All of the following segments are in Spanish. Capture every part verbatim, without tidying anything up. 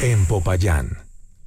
En Popayán,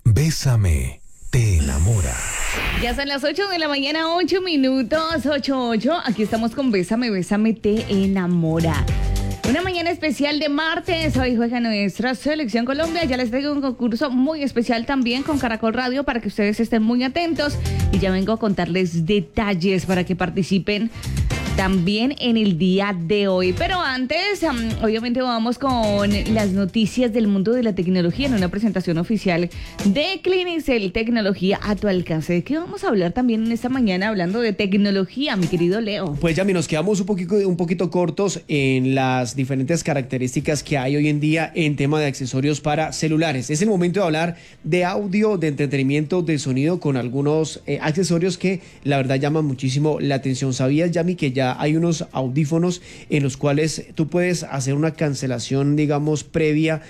Bésame, te enamora. Ya son las ocho de la mañana, ocho minutos, ocho, ocho. Aquí estamos con Bésame, Bésame, te enamora. Una mañana especial de martes. Hoy juega nuestra Selección Colombia. Ya les traigo un concurso muy especial también con Caracol Radio para que ustedes estén muy atentos. Y ya vengo a contarles detalles para que participen también en el día de hoy. Pero antes, um, obviamente vamos con las noticias del mundo de la tecnología en una presentación oficial de Clinicel, tecnología a tu alcance. ¿De qué vamos a hablar también en esta mañana hablando de tecnología, mi querido Leo? Pues ya, nos quedamos un poquito, un poquito cortos en las diferentes características que hay hoy en día en tema de accesorios para celulares. Es el momento de hablar de audio, de entretenimiento, de sonido con algunos eh, accesorios que la verdad llaman muchísimo la atención. ¿Sabías, Yami, que ya hay unos audífonos en los cuales tú puedes hacer una cancelación, digamos, previa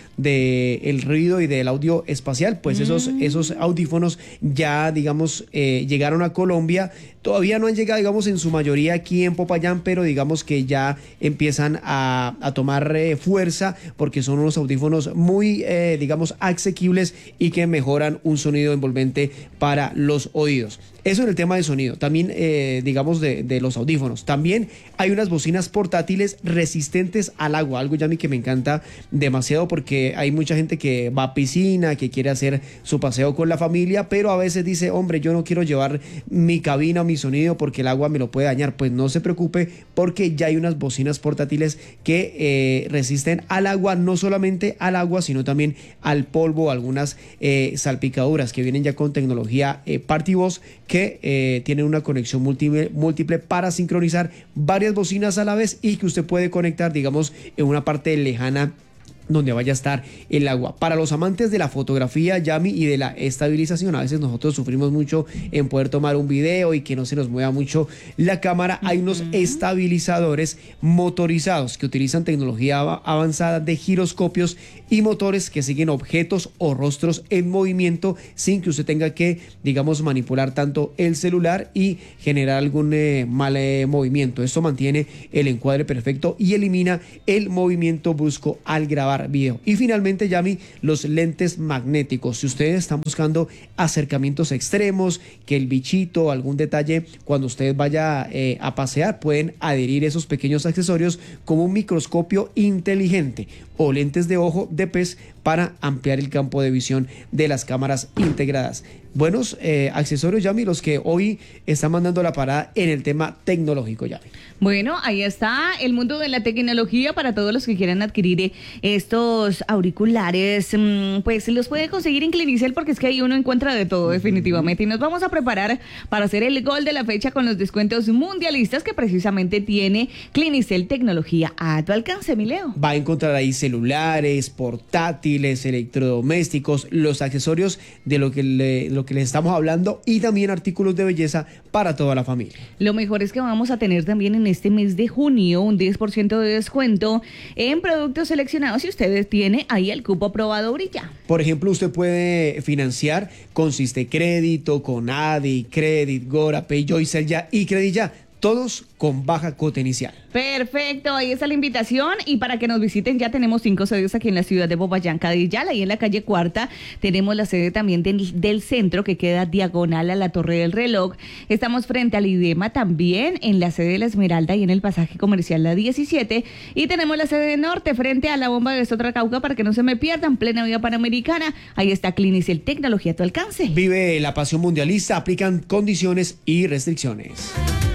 del ruido y del audio espacial? Pues mm. esos, esos audífonos ya, digamos, eh, llegaron a Colombia. Todavía no han llegado, digamos, en su mayoría aquí en Popayán, pero digamos que ya empiezan a, a tomar eh, fuerza porque son unos audífonos muy, eh, digamos, asequibles y que mejoran un sonido envolvente para los oídos. Eso en el tema de sonido, también eh, digamos de, de los audífonos. También hay unas bocinas portátiles resistentes al agua, algo ya a mí que me encanta demasiado porque hay mucha gente que va a piscina, que quiere hacer su paseo con la familia, pero a veces dice, hombre, yo no quiero llevar mi cabina o mi sonido porque el agua me lo puede dañar. Pues no se preocupe porque ya hay unas bocinas portátiles que eh, resisten al agua, no solamente al agua, sino también al polvo, algunas eh, salpicaduras que vienen ya con tecnología eh, Party-Voz, que eh, tienen una conexión múltiple, múltiple para sincronizar varias bocinas a la vez y que usted puede conectar, digamos, en una parte lejana donde vaya a estar el agua. Para los amantes de la fotografía, Yami, y de la estabilización, a veces nosotros sufrimos mucho en poder tomar un video y que no se nos mueva mucho la cámara. Hay unos estabilizadores motorizados que utilizan tecnología avanzada de giroscopios y motores que siguen objetos o rostros en movimiento sin que usted tenga que, digamos, manipular tanto el celular y generar algún eh, mal eh, movimiento. Esto mantiene el encuadre perfecto y elimina el movimiento brusco al grabar video. Y finalmente, Yami, los lentes magnéticos. Si ustedes están buscando acercamientos extremos, que el bichito, algún detalle, cuando ustedes vaya eh, a pasear, pueden adherir esos pequeños accesorios como un microscopio inteligente o lentes de ojo de pez para ampliar el campo de visión de las cámaras integradas. Buenos eh, accesorios, Yami, los que hoy están mandando la parada en el tema tecnológico, Yami. Bueno, ahí está el mundo de la tecnología para todos los que quieran adquirir eh, estos auriculares. Mmm, pues los puede conseguir en Clinicel porque es que ahí uno encuentra de todo, definitivamente. Y nos vamos a preparar para hacer el gol de la fecha con los descuentos mundialistas que precisamente tiene Clinicel, tecnología a tu alcance, mi Leo. Va a encontrar ahí celulares, portátiles, electrodomésticos, los accesorios de lo que le, lo que les estamos hablando y también artículos de belleza para toda la familia. Lo mejor es que vamos a tener también en este mes de junio un diez por ciento de descuento en productos seleccionados si ustedes tienen ahí el cupo aprobado Brilla. Por ejemplo, usted puede financiar con Siste Crédito, con Adi, Credit, Gora, Payjoy, Ya y Credit Ya. Todos con baja cuota inicial. Perfecto, ahí está la invitación y para que nos visiten ya tenemos cinco sedes aquí en la ciudad de Popayán, Cadillal, ahí en la calle Cuarta tenemos la sede también del, del centro que queda diagonal a la Torre del Reloj, estamos frente al IDEMA también en la sede de la Esmeralda y en el pasaje comercial la diecisiete y tenemos la sede norte frente a la bomba de Sotra Cauca para que no se me pierdan, plena vía panamericana, ahí está Clinicel, tecnología a tu alcance. Vive la pasión mundialista, aplican condiciones y restricciones.